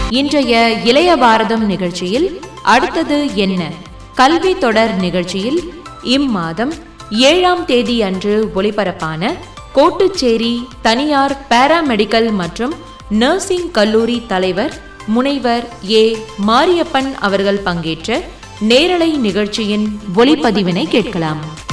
இன்றைய இளைய பாரதம் நிகழ்ச்சியில் அடுத்தது என்ன கல்வி தொடர் நிகழ்ச்சியில் இம்மாதம் 7ஆம் தேதி அன்று ஒளிபரப்பான கோட்டுச்சேரி தனியார் பாராமெடிக்கல் மற்றும் நர்சிங் கல்லூரி தலைவர் முனைவர் ஏ மாரியப்பன் அவர்கள் பங்கேற்ற நேரலை நிகழ்ச்சியின் ஒளிப்பதிவினை கேட்கலாம்.